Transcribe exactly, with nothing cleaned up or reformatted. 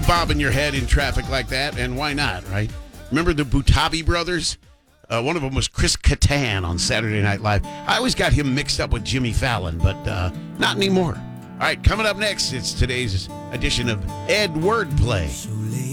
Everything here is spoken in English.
bobbing your head in traffic like that, and why not, right? Remember the Butabi brothers? Uh, one of them was Chris Kattan on Saturday Night Live. I always got him mixed up with Jimmy Fallon, but uh, not anymore. All right, coming up next, it's today's edition of Ed Wordplay.